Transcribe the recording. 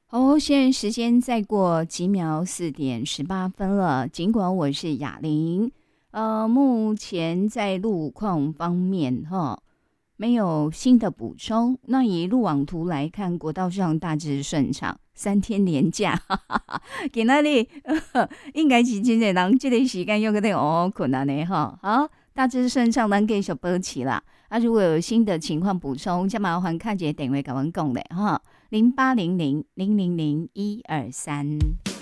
好，现在时间再过几秒，4:18了。尽管我是雅玲，目前在路况方面哈，没有新的补充。那以路网图来看，国道上大致顺畅。3天连假，哈哈哈，今仔日应该是真侪人这个时间又搁在困难的哈。好，大致顺畅，咱继续保持啦。如果有新的情况补充，就麻烦看一个电话跟阮讲咧哈。0800000123。